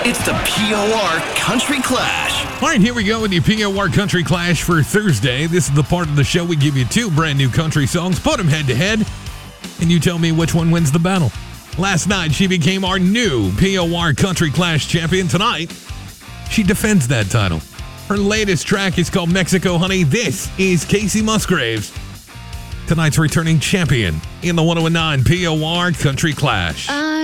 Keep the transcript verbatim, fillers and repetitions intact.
It's the P O R Country Clash. All right, here we go with the P O R Country Clash for Thursday. This is the part of the show we give you two brand new country songs, put them head to head, and you tell me which one wins the battle. Last night, she became our new P O R Country Clash champion. Tonight, she defends that title. Her latest track is called Mexico Honey. This is Casey Musgraves, tonight's returning champion in the one oh nine P O R Country Clash. I